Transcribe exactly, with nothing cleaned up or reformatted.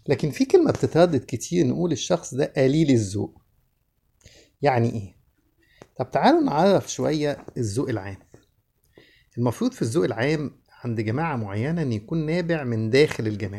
لكن في كلمة بتتردد كتير، نقول الشخص ده قليل الذوق. يعني ايه؟ طب تعالوا نعرف شوية الذوق العام. المفروض في الذوق العام عند جماعة معينة ان يكون نابع من داخل الجماعة.